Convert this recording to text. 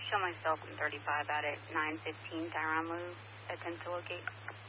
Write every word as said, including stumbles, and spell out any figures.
Show myself I'm thirty-five out at nine fifteen Tyrone Loop at ten to locate.